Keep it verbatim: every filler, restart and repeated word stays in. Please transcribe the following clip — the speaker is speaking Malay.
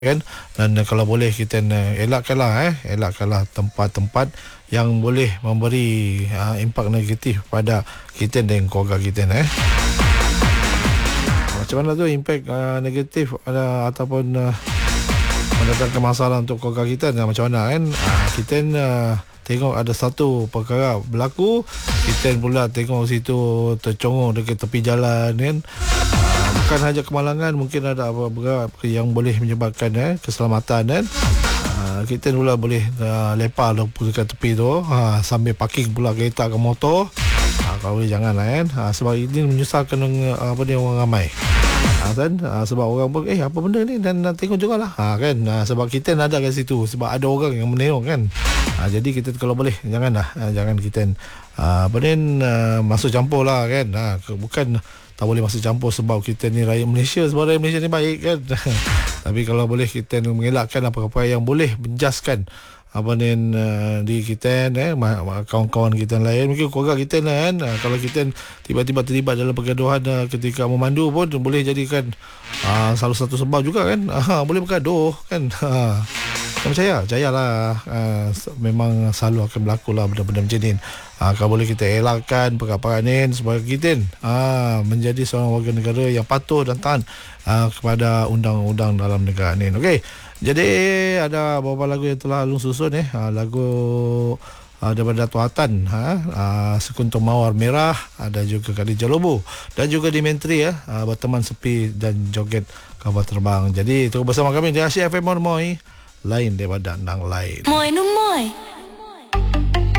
kan. Dan uh, kalau boleh kita uh, elakkanlah eh elakkanlah tempat-tempat yang boleh memberi uh, impak negatif pada kita dan keluarga kita eh. Macam mana tu impak uh, negatif uh, ataupun uh, mendatangkan masalah untuk keluarga kita, nah, macam mana kan? Uh, kita uh, tengok ada satu perkara berlaku, kita pula tengok situ tercongong dekat tepi jalan kan. Uh, bukan saja kemalangan, mungkin ada apa-apa yang boleh menyebabkan eh, keselamatan kan. Uh, kita pula boleh uh, lepak dekat tepi tu uh, sambil parking pula kereta ke motor. Uh, kalau boleh janganlah kan. Uh, sebab ini menyusahkan uh, apa ni orang ramai. Ha, kan? Ha, sebab orang pun eh apa benda ni, dan, dan tengok jugalah ha, kan ha, sebab kita nak ada kat situ, sebab ada orang yang menengok kan. Ha, jadi kita kalau boleh janganlah ha, jangan kita ha, apa ni ha, masuk campur lah kan. Ha, bukan tak boleh masuk campur sebab kita ni rakyat Malaysia, sebab rakyat Malaysia ni baik kan. Tapi kalau boleh kita mengelakkan apa-apa yang boleh menjaskan apa ni uh, di kita eh kawan-kawan kita lain, mungkin keluarga kita lah kan. Uh, kalau kita tiba-tiba terlibat dalam pergaduhan uh, ketika memandu pun boleh jadikan uh, salah satu sebab juga kan. Uh, boleh bergaduh kan. Uh, saya percaya, percayalah uh, memang selalu akan berlaku lah benda-benda macam ni. Uh, kalau boleh kita elakkan perkara-perkara ni supaya kita uh, menjadi seorang warga negara yang patuh dan taat uh, kepada undang-undang dalam negara ni. Okey. Jadi ada beberapa lagu yang telah Alung susun eh. Ha, lagu ha, daripada Dato' Hatan, ha, ha, Sekuntum Mawar Merah, ada juga Khadijah Lobo dan juga di Menteri ya, ha, Berteman Sepi dan Joget Kapal Terbang. Jadi terus bersama kami di Asyik F M Moy, lain daripada nang lain. Moy